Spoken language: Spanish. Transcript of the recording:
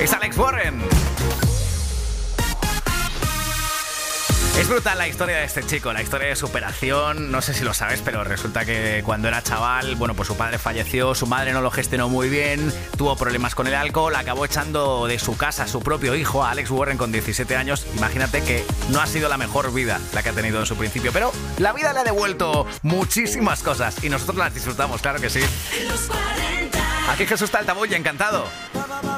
Es Alex Warren. Es brutal la historia de este chico, la historia de superación. No sé si lo sabes, pero resulta que cuando era chaval, bueno, pues su padre falleció, su madre no lo gestionó muy bien, tuvo problemas con el alcohol, acabó echando de su casa a su propio hijo, a Alex Warren, con 17 años. Imagínate que no ha sido la mejor vida la que ha tenido en su principio, pero la vida le ha devuelto muchísimas cosas y nosotros las disfrutamos, claro que sí. Aquí Jesús Taltabulla, encantado.